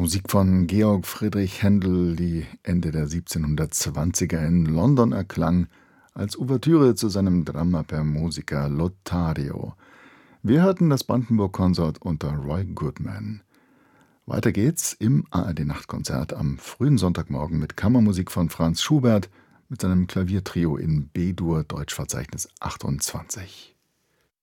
Musik von Georg Friedrich Händel, die Ende der 1720er in London erklang, als Ouvertüre zu seinem Dramma per Musica Lothario. Wir hörten das Brandenburg-Konsort unter Roy Goodman. Weiter geht's im ARD-Nachtkonzert am frühen Sonntagmorgen mit Kammermusik von Franz Schubert mit seinem Klaviertrio in B-Dur, Deutschverzeichnis 28.